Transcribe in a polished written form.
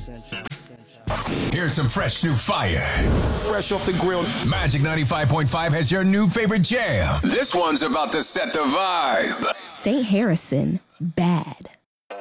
Here's some fresh new fire. Fresh off the grill. Magic 95.5 has your new favorite jam. This one's about to set the vibe. St. Harrison, Bad.